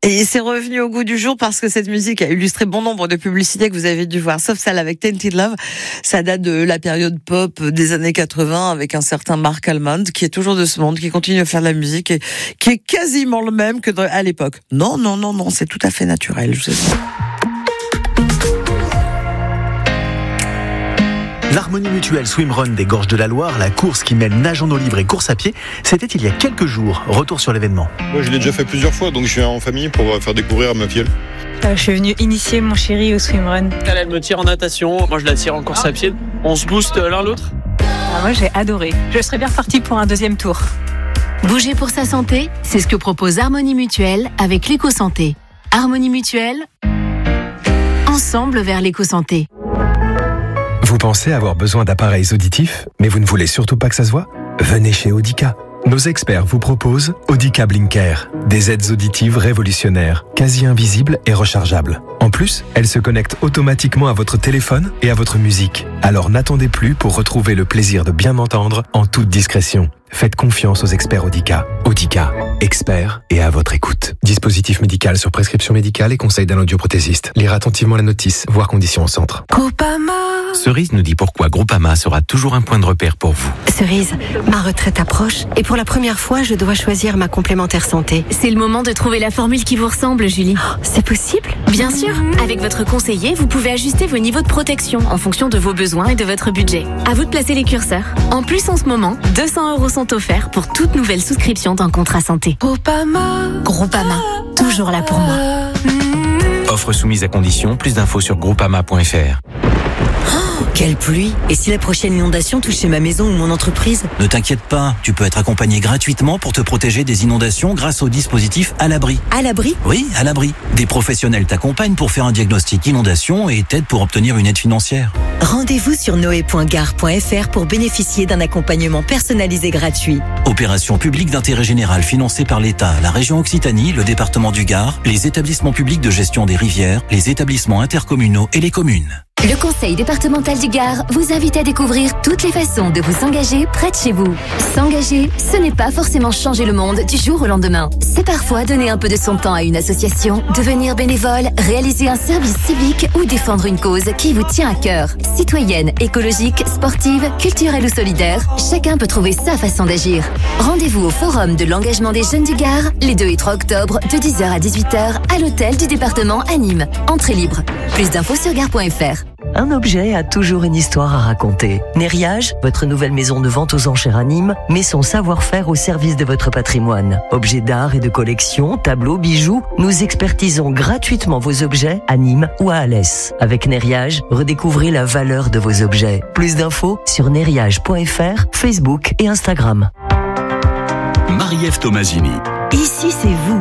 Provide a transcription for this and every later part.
Et c'est revenu au goût du jour parce que cette musique a illustré bon nombre de publicités que vous avez dû voir, sauf celle avec Tainted Love. Ça date de la période pop des années 80 avec un certain Mark Almond qui est toujours de ce monde, qui continue à faire de la musique et qui est quasiment le même que à l'époque. Non, c'est tout à fait naturel, je sais. L'Harmonie Mutuelle Swimrun des Gorges de la Loire, la course qui mêle nage en eau libre et course à pied, c'était il y a quelques jours. Retour sur l'événement. Moi, je l'ai déjà fait plusieurs fois, donc je viens en famille pour faire découvrir à ma filleule. Je suis venue initier mon chéri au swimrun. Elle me tire en natation, moi je la tire en course à pied. On se booste l'un l'autre. Moi j'ai adoré. Je serais bien repartie pour un deuxième tour. Bouger pour sa santé, c'est ce que propose Harmonie Mutuelle avec l'éco-santé. Harmonie Mutuelle, ensemble vers l'éco-santé. Vous pensez avoir besoin d'appareils auditifs, mais vous ne voulez surtout pas que ça se voit ? Venez chez Audica. Nos experts vous proposent Audica Blinker, des aides auditives révolutionnaires, quasi invisibles et rechargeables. En plus, elles se connectent automatiquement à votre téléphone et à votre musique. Alors n'attendez plus pour retrouver le plaisir de bien m'entendre en toute discrétion. Faites confiance aux experts Audica. Audica, experts et à votre écoute. Dispositif médical sur prescription médicale et conseil d'un audioprothésiste. Lire attentivement la notice, voir conditions au centre. Groupama. Cerise nous dit pourquoi Groupama sera toujours un point de repère pour vous. Cerise, ma retraite approche et pour la première fois, je dois choisir ma complémentaire santé. C'est le moment de trouver la formule qui vous ressemble, Julie. C'est possible ? Bien sûr. Avec votre conseiller, vous pouvez ajuster vos niveaux de protection en fonction de vos besoins et de votre budget. À vous de placer les curseurs. En plus, en ce moment, 200 € sont offerts pour toute nouvelle souscription d'un contrat santé. Groupama, toujours là pour moi. Offre soumise à condition, plus d'infos sur groupama.fr. Quelle pluie! Et si la prochaine inondation touchait ma maison ou mon entreprise? Ne t'inquiète pas, tu peux être accompagné gratuitement pour te protéger des inondations grâce au dispositif À l'abri. À l'abri? Oui, À l'abri. Des professionnels t'accompagnent pour faire un diagnostic inondation et t'aident pour obtenir une aide financière. Rendez-vous sur noé.gare.fr pour bénéficier d'un accompagnement personnalisé gratuit. Opération publique d'intérêt général financée par l'État, la région Occitanie, le département du Gard, les établissements publics de gestion des rivières, les établissements intercommunaux et les communes. Le Conseil départemental du Gard vous invite à découvrir toutes les façons de vous engager près de chez vous. S'engager, ce n'est pas forcément changer le monde du jour au lendemain. C'est parfois donner un peu de son temps à une association, devenir bénévole, réaliser un service civique ou défendre une cause qui vous tient à cœur. Citoyenne, écologique, sportive, culturelle ou solidaire, chacun peut trouver sa façon d'agir. Rendez-vous au Forum de l'engagement des jeunes du Gard, les 2 et 3 octobre, de 10h à 18h, à l'hôtel du département à Nîmes. Entrée libre. Plus d'infos sur gare.fr. Un objet a toujours une histoire à raconter. Nériage, votre nouvelle maison de vente aux enchères à Nîmes, met son savoir-faire au service de votre patrimoine. Objets d'art et de collection, tableaux, bijoux, nous expertisons gratuitement vos objets à Nîmes ou à Alès. Avec Nériage, redécouvrez la valeur de vos objets. Plus d'infos sur nériage.fr, Facebook et Instagram. Marie-Ève Tomasini. Ici, c'est vous.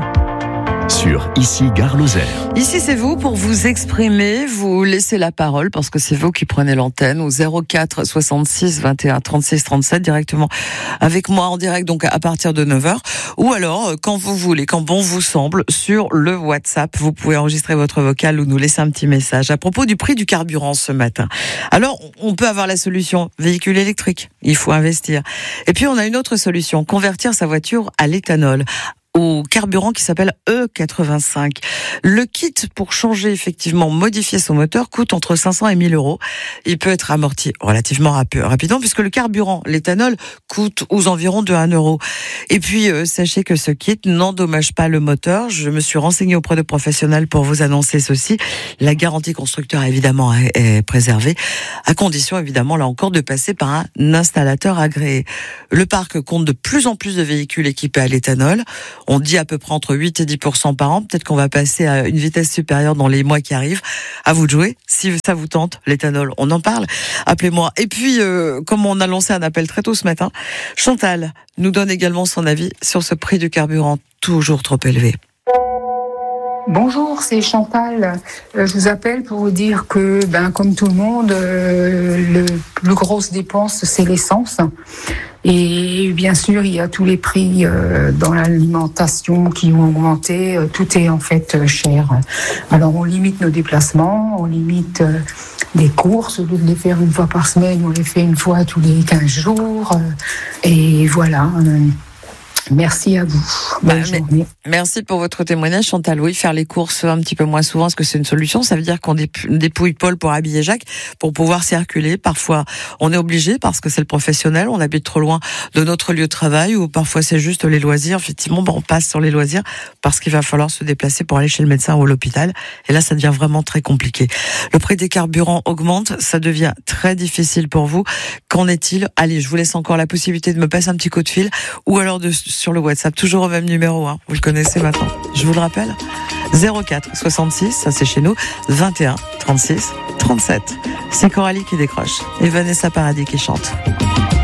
Sur Ici Gare Lozère. Ici c'est vous pour vous exprimer, vous laissez la parole parce que c'est vous qui prenez l'antenne au 04 66 21 36 37 directement avec moi en direct donc à partir de 9h ou alors quand vous voulez, quand bon vous semble sur le WhatsApp, vous pouvez enregistrer votre vocal ou nous laisser un petit message à propos du prix du carburant ce matin. Alors on peut avoir la solution véhicule électrique, il faut investir. Et puis on a une autre solution, convertir sa voiture à l'éthanol, au carburant qui s'appelle E85. Le kit pour changer, effectivement, modifier son moteur coûte entre 500 et 1000 €. Il peut être amorti relativement rapidement puisque le carburant, l'éthanol, coûte aux environs de 1 €. Et puis, sachez que ce kit n'endommage pas le moteur. Je me suis renseignée auprès de professionnels pour vous annoncer ceci. La garantie constructeur, évidemment, est préservée, à condition, évidemment, là encore, de passer par un installateur agréé. Le parc compte de plus en plus de véhicules équipés à l'éthanol. On dit à peu près entre 8 et 10% par an. Peut-être qu'on va passer à une vitesse supérieure dans les mois qui arrivent. À vous de jouer. Si ça vous tente, l'éthanol, on en parle. Appelez-moi. Et puis, comme on a lancé un appel très tôt ce matin, Chantal nous donne également son avis sur ce prix du carburant toujours trop élevé. Bonjour, c'est Chantal. Je vous appelle pour vous dire que, comme tout le monde, le plus grosse dépense, c'est l'essence. Et bien sûr, il y a tous les prix dans l'alimentation qui ont augmenté. Tout est en fait cher. Alors, on limite nos déplacements, on limite les courses. Au lieu de les faire une fois par semaine, on les fait une fois tous les 15 jours. Et voilà. Merci à vous. Bonne journée. Merci pour votre témoignage, Chantal. Oui, faire les courses un petit peu moins souvent, est-ce que c'est une solution? Ça veut dire qu'on dépouille Paul pour habiller Jacques, pour pouvoir circuler. Parfois, on est obligé parce que c'est le professionnel, on habite trop loin de notre lieu de travail, ou parfois c'est juste les loisirs. Effectivement, on passe sur les loisirs parce qu'il va falloir se déplacer pour aller chez le médecin ou à l'hôpital. Et là, ça devient vraiment très compliqué. Le prix des carburants augmente, ça devient très difficile pour vous. Qu'en est-il? Allez, je vous laisse encore la possibilité de me passer un petit coup de fil, ou alors sur le WhatsApp, toujours au même numéro, vous le connaissez maintenant. Je vous le rappelle, 04 66, ça c'est chez nous, 21 36 37. C'est Coralie qui décroche et Vanessa Paradis qui chante.